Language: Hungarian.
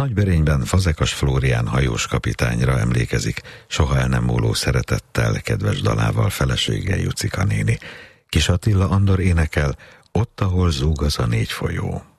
Nagyberényben Fazekas Flórián hajós kapitányra emlékezik soha el nem múló szeretettel, kedves dalával felesége Jucika néni. Kis Attila Andor énekel Ott, ahol zúg az a négy folyó.